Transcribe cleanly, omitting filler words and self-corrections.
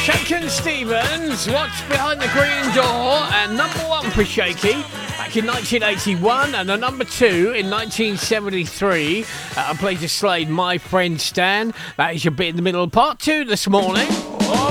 Shakin' Stevens, What's Behind the Green Door, and number one for Shaky back in 1981, and the number two in 1973. I played to Slade, My Friend Stan. That is your bit in the middle of part two this morning.